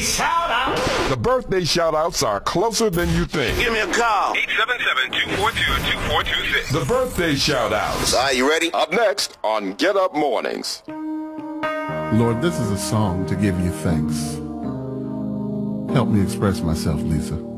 shout out. The birthday shout-outs are closer than you think. Give me a call. 877-242-2426. The birthday shout-outs. All right, you ready? Up next on Get Up Mornings. Lord, this is a song to give you thanks. Help me express myself, Lisa.